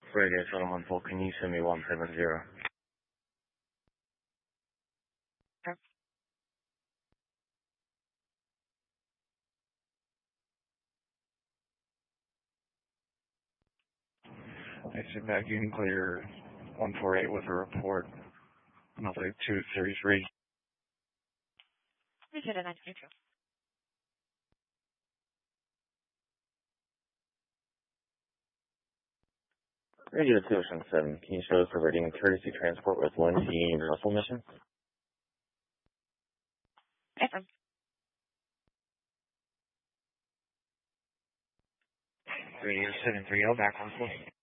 Radio 714, can you send me 170? Okay. I sit back, you can clear 148 with a report. Monthly 233. We said a 9 neutral. Radio 207, can you show us reverting courtesy transport with 1T Russell mission? FM. Radio 730, back on full.